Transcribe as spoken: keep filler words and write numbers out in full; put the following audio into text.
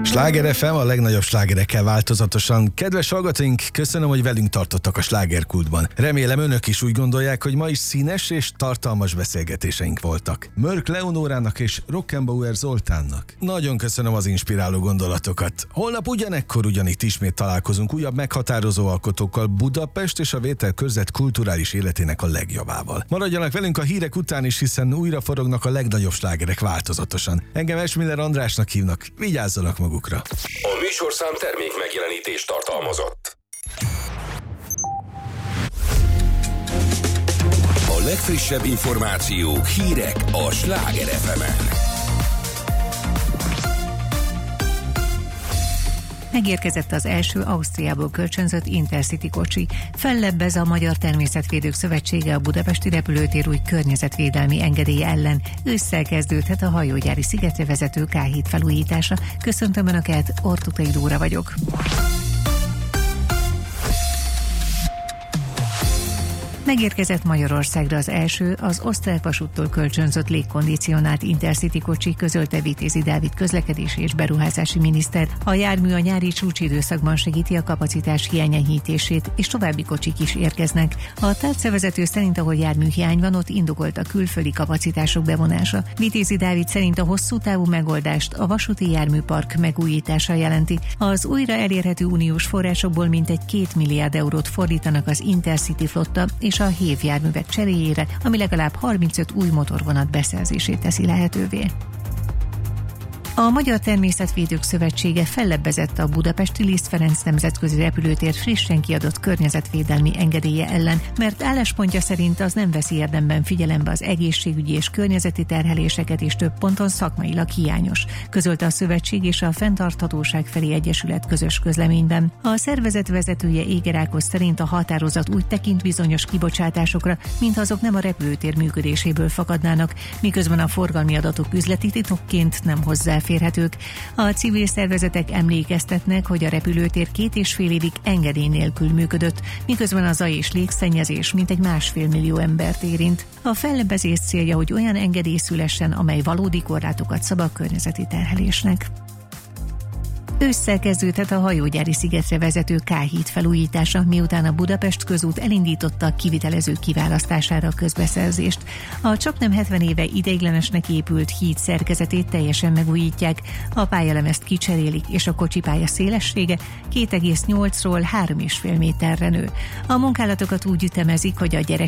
Sláger ef em, a legnagyobb slágerekkel változatosan. Kedves hallgatóink, köszönöm, hogy velünk tartottak a slágerkultban. Remélem önök is úgy gondolják, hogy ma is színes és tartalmas beszélgetéseink voltak. Mörk Leonórának és Rockenbauer Zoltánnak nagyon köszönöm az inspiráló gondolatokat. Holnap ugyanekkor ugyanitt ismét találkozunk újabb meghatározó alkotókkal Budapest és a Vételkörzet kulturális életének a legjavával. Maradjanak velünk a hírek után is, hiszen újra forognak a legnagyobb slágerek változatosan. Engem Esmiller Andrásnak hívnak, vigyázzanak magukra. A műsorszám termék megjelenítést tartalmazott. A legfrissebb információk, hírek a Sláger ef emen. Megérkezett az első Ausztriából kölcsönzött Intercity kocsi. Fellebbez a Magyar Természetvédők Szövetsége a budapesti repülőtér új környezetvédelmi engedélye ellen. Ősszel kezdődhet a hajógyári szigetre vezető ká híd felújítása. Köszöntöm Önöket, Ortukai Dóra vagyok. Megérkezett Magyarországra az első, az osztrák vasúttól kölcsönzött légkondicionált Intercity kocsi, közölte Vitézi Dávid közlekedési és beruházási miniszter. A jármű a nyári csúcsidőszakban segíti a kapacitás hiányenyhítését, és további kocsik is érkeznek. A tárcavezető szerint, ahol járműhiány van, ott indokolt a külföldi kapacitások bevonása. Vitézi Dávid szerint a hosszú távú megoldást a vasúti járműpark megújítása jelenti. Az újra elérhető uniós forrásokból mintegy két milliárd eurót fordítanak az Intercity flotta és a hév járművek cseréjére, ami legalább harmincöt új motorvonat beszerzését teszi lehetővé. A Magyar Természetvédők Szövetsége fellebbezett a budapesti Liszt Ferenc nemzetközi repülőtér frissen kiadott környezetvédelmi engedélye ellen, mert álláspontja szerint az nem veszi érdemben figyelembe az egészségügyi és környezeti terheléseket, és több ponton szakmailag hiányos, közölte a szövetség és a Fenntarthatóság felé Egyesület közös közleményben. A szervezet vezetője Éger Ákos szerint a határozat úgy tekint bizonyos kibocsátásokra, mint azok nem a repülőtér működéséből fakadnának, miközben a forgalmi adatok üzleti titokként nem hozzá férhetők. A civil szervezetek emlékeztetnek, hogy a repülőtér két és fél évig engedély nélkül működött, miközben a zaj és légszennyezés mintegy másfél millió embert érint. A fellebbezés célja, hogy olyan engedély szülessen, amely valódi korlátokat szab a környezeti terhelésnek. Ősszel kezdődhet a hajógyári szigetre vezető ká híd felújítása, miután a Budapest közút elindította a kivitelező kiválasztására a közbeszerzést. A csaknem hetven éve ideiglenesnek épült híd szerkezetét teljesen megújítják, a pályalemezt kicserélik, és a kocsipálya szélessége két egész nyolcról három egész öt méterre nő. A munkálatokat úgy ütemezik, hogy a